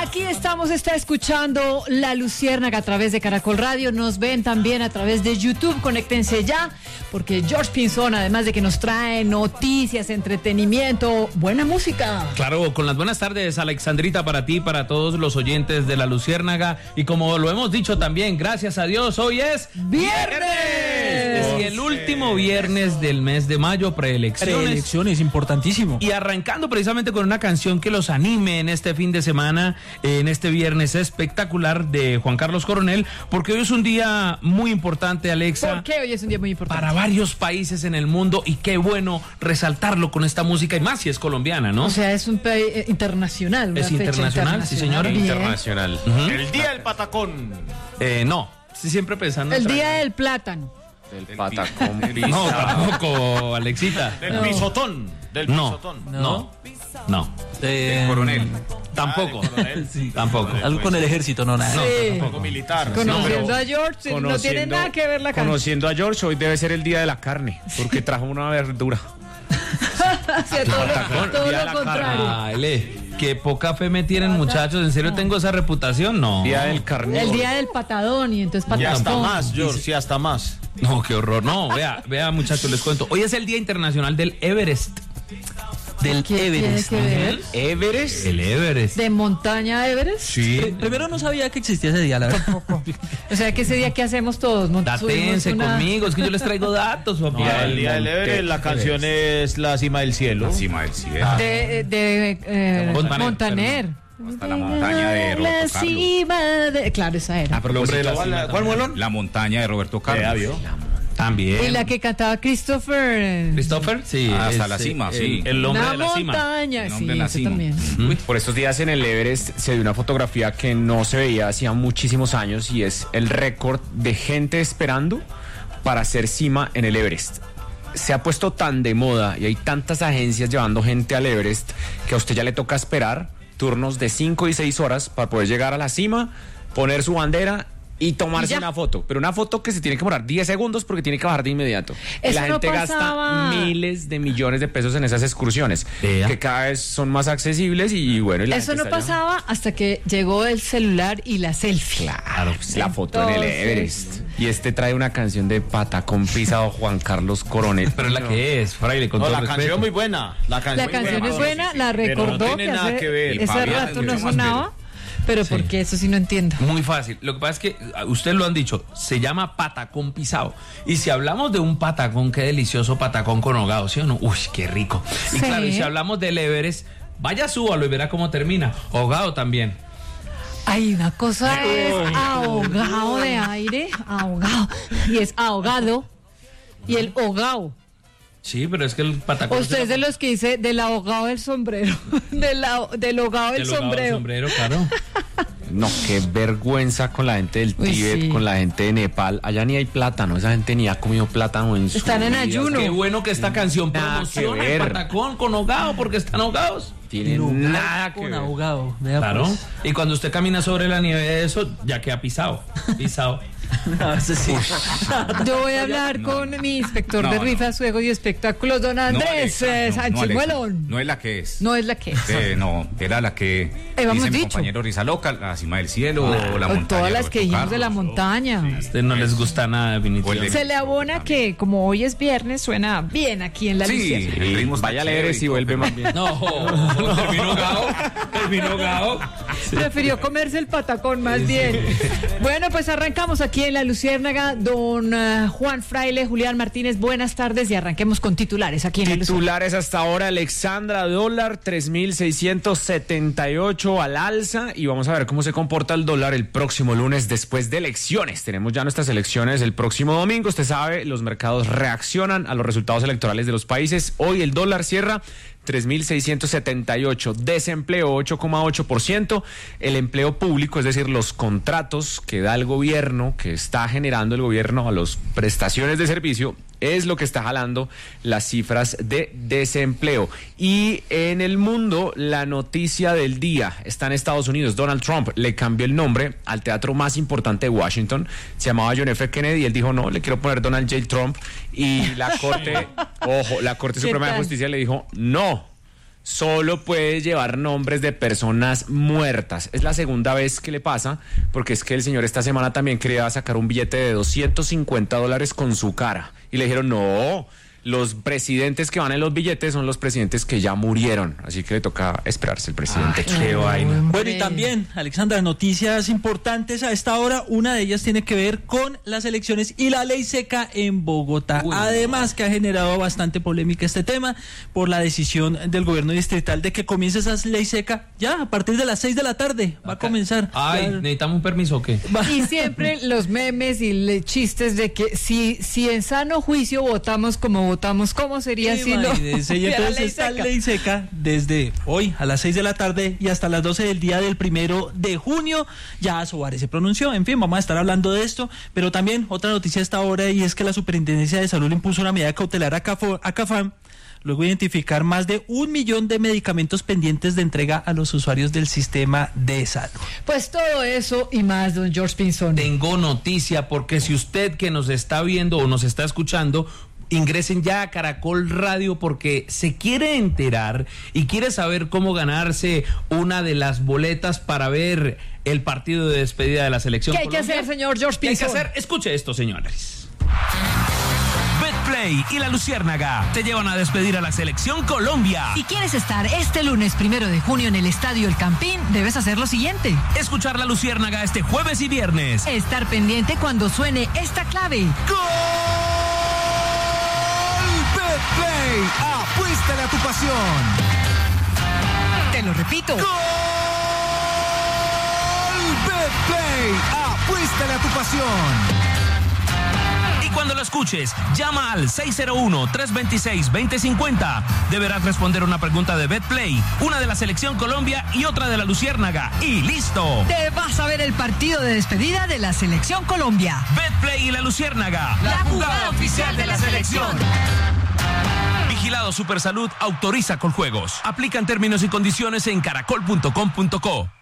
Aquí estamos, está escuchando La Luciérnaga a través de Caracol Radio. Nos ven también a través de YouTube. Conéctense ya, porque George Pinzón, además de que nos trae noticias, entretenimiento, buena música. Claro, con las buenas tardes, Alexandrita, para ti, para todos los oyentes de La Luciérnaga. Y como lo hemos dicho también, gracias a Dios, hoy es ¡Viernes! Es el último viernes del mes de mayo, preelecciones. Preelecciones, importantísimo. Y arrancando precisamente con una canción que los anime en este fin de semana, en este viernes espectacular de Juan Carlos Coronel, porque hoy es un día muy importante, Alexa. ¿Por qué hoy es un día muy importante? Para varios países en el mundo, y qué bueno resaltarlo con esta música, y más si es colombiana, ¿no? O sea, es un país internacional. Una Es fecha internacional, sí, señora. Bien. Internacional. El Día del Patacón. No, sí, siempre pensando El en día del plátano. Del Patacón. No, tampoco, Alexita. Del pisotón. Del pisotón. No. Del coronel. Tampoco. Sí. Tampoco. Algo con el ejército, no, nada. Sí. Tampoco militar. Conociendo a George, no tiene nada que ver la canción. Conociendo a George, hoy debe ser el día de la carne, porque trajo una verdura. Todo lo contrario. Ay, qué poca fe me tienen, muchachos. ¿En serio tengo esa reputación? No. Día del carnívoro. El día del patadón, y entonces Y patacón. hasta más, George, sí, hasta más. No, qué horror. No, vea, muchachos, les cuento. Hoy es el Día Internacional del Everest. Del ¿Qué Everest. tiene que ver? Everest. El Everest. ¿De montaña Everest? Sí. Primero no sabía que existía ese día, la verdad. O sea, que ese día que hacemos todos, Datense conmigo, es que yo les traigo datos, papá. No, el Día del Everest, la canción es La Cima del Cielo. La cima del cielo. de Montaner. Hasta la montaña de La Roberto Carlos. cima de... Claro, esa era. ¿Cuál muelón? La montaña de Roberto Carlos. Ya vio. También. Y la que cantaba Christopher. ¿Christopher? Sí. Hasta la cima, sí. El hombre Una de la cima. montaña, El sí, hombre de la eso cima. también. Por estos días en el Everest se dio una fotografía que no se veía hacía muchísimos años, y es el récord de gente esperando para hacer cima en el Everest. Se ha puesto tan de moda y hay tantas agencias llevando gente al Everest que a usted ya le toca esperar turnos de 5 y 6 horas para poder llegar a la cima, poner su bandera y tomarse una foto. Pero una foto que se tiene que demorar 10 segundos porque tiene que bajar de inmediato. Y la gente gasta miles de millones de pesos en esas excursiones, que cada vez son más accesibles y bueno. Y la Eso gente no está allá. pasaba hasta que llegó el celular y la selfie. Claro, pues, la foto en el Everest. Y trae una canción de Patacón pisado Juan Carlos Coronel. Pero la que es, fraile, con No, todo la respeto. canción es muy buena. La canción es buena, la Pero no recordó tiene nada que ver. ese Fabián rato es no mucho más sonaba. Pero Sí. porque eso sí no entiendo. Muy fácil. Lo que pasa es que ustedes lo han dicho, se llama patacón pisado. Y si hablamos de un patacón, qué delicioso patacón con hogado, ¿sí o no? Uy, qué rico. Y Sí. claro, y si hablamos del Everest, vaya, súbalo y verá cómo termina. Hogado también. Hay una cosa es ahogado de aire, ahogado, y es ahogado, y el hogao. Sí, pero es que el patacón... Usted es de los que dice del ahogado del sombrero, del ahogado del el hogado del sombrero. sombrero, claro. No, qué vergüenza con la gente del Uy, Tíbet, sí. con la gente de Nepal. Allá ni hay plátano, esa gente ni ha comido plátano en su Están en vida. ayuno. Qué bueno que esta canción Nada que promociona el ver. patacón con hogado, porque están ahogados. Tienen nada que Con ver. abogado. Vea, Claro. pues. Y cuando usted camina sobre la nieve de eso, ya queda pisado. Pisado. No, eso sí. Yo voy a hablar con mi inspector de No, rifas, juegos y espectáculos, don Andrés Sánchez Alexa, Muelón. no es la que es. No es la que es. No, era la que Habíamos dice mi dicho. compañero Risa Loca, La cima del cielo, o la O montaña. todas de las que Roberto dijimos de la Carlos, montaña. A usted no les gusta nada, definitivamente. Se le abona que como hoy es viernes suena bien aquí en la Sí, Luciérnaga. el ritmo está Vaya al chévere Everest y todo, vuelve pero- más bien. No, terminó gao. Terminó gao. Prefirió comerse el patacón más bien. Bueno, pues arrancamos aquí en la Luciérnaga. Don Juan Fraile, Julián Martínez, buenas tardes y arranquemos con titulares aquí en la Luciérnaga. Titulares hasta ahora, Alexandra, dólar 3.678 al alza, y vamos a ver cómo se comporta el dólar el próximo lunes después de elecciones. Tenemos ya nuestras elecciones el próximo domingo. Usted sabe, los mercados reaccionan a los resultados electorales de los países. Hoy el dólar cierra 3.678, desempleo 8,8%, el empleo público, es decir, los contratos que da el gobierno, que está generando el gobierno a las prestaciones de servicio, es lo que está jalando las cifras de desempleo. Y en el mundo, la noticia del día está en Estados Unidos. Donald Trump le cambió el nombre al teatro más importante de Washington. Se llamaba John F. Kennedy y él dijo, no, le quiero poner Donald J. Trump. Y la Corte, ojo, la Corte ¿Qué Suprema de tal? Justicia le dijo, no, solo puede llevar nombres de personas muertas. Es la segunda vez que le pasa, porque es que el señor esta semana también quería sacar un billete de $250 con su cara. Y le dijeron, no, los presidentes que van en los billetes son los presidentes que ya murieron. Así que le toca esperarse el presidente. Qué vaina. Bueno, y también, Alexandra, noticias importantes a esta hora. Una de ellas tiene que ver con las elecciones y la ley seca en Bogotá. Además, que ha generado bastante polémica este tema por la decisión del gobierno distrital de que comience esa ley seca ya a partir de las 6 de la tarde. Va a comenzar. Ay, Ya- ¿necesitamos un permiso o qué? Y siempre los memes y chistes de que si en sano juicio votamos como votamos, ¿cómo sería si no? Imagínense, y hubiera entonces ley esta seca? ley seca desde hoy a las 6 de la tarde y hasta las 12 del día del 1 de junio. Ya Soares se pronunció. En fin, vamos a estar hablando de esto, pero también otra noticia a esta hora, y es que la Superintendencia de Salud le impuso una medida cautelar a CAFAM luego de identificar más de 1 millón de medicamentos pendientes de entrega a los usuarios del sistema de salud. Pues todo eso y más, don George Pinzón. Tengo noticia, porque si usted que nos está viendo o nos está escuchando, ingresen ya a Caracol Radio, porque se quiere enterar y quiere saber cómo ganarse una de las boletas para ver el partido de despedida de la selección. ¿Qué hay que Colombia. hacer, señor George ¿Qué hay que Pinzón? hacer? Escuche esto, señores. Betplay y la Luciérnaga te llevan a despedir a la selección Colombia. Si quieres estar este lunes 1 de junio en el Estadio El Campín, debes hacer lo siguiente: Escuchar la Luciérnaga este jueves y viernes. estar pendiente cuando suene esta clave. ¡Gol! Betplay, apuéstale a tu pasión. Te lo repito. ¡Gol! Betplay, apuéstale a tu pasión. Y cuando lo escuches, llama al 601-326-2050. Deberás responder una pregunta de Betplay, una de la selección Colombia y otra de la Luciérnaga. ¡Y listo! Te vas a ver el partido de despedida de la Selección Colombia. Betplay y la Luciérnaga. La jugada oficial de la selección. Vigilado Supersalud, autoriza Coljuegos. Aplican términos y condiciones en caracol.com.co.